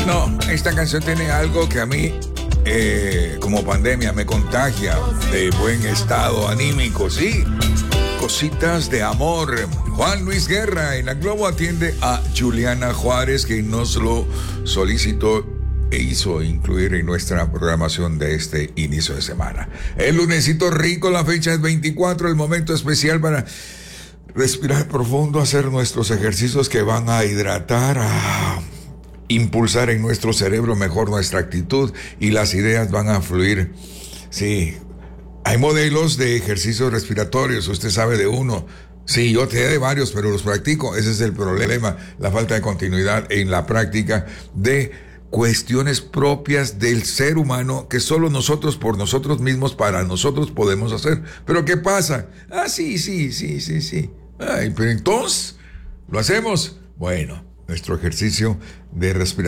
No, esta canción tiene algo que a mí, como pandemia, me contagia de buen estado anímico, sí. Cositas de amor. Juan Luis Guerra en la Globo atiende a Juliana Juárez, que nos lo solicitó e hizo incluir en nuestra programación de este inicio de semana. El lunesito rico, la fecha es 24, el momento especial para respirar profundo, hacer nuestros ejercicios que van a hidratar, a impulsar en nuestro cerebro mejor nuestra actitud y las ideas van a fluir. Sí, hay modelos de ejercicios respiratorios, usted sabe de uno. Sí, yo sé de varios, pero los practico. Ese es el problema, la falta de continuidad en la práctica de cuestiones propias del ser humano que solo nosotros, por nosotros mismos, para nosotros podemos hacer. ¿Pero qué pasa? Ah, sí. Ay, pero entonces, ¿lo hacemos? Bueno, nuestro ejercicio de respiración